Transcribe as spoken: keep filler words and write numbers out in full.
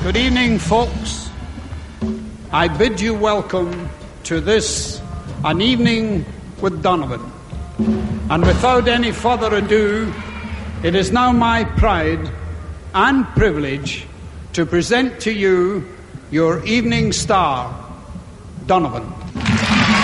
Good evening, folks. I bid you welcome to this, an evening with Donovan. And without any further ado, it is now my pride and privilege to present to you your evening star, Donovan.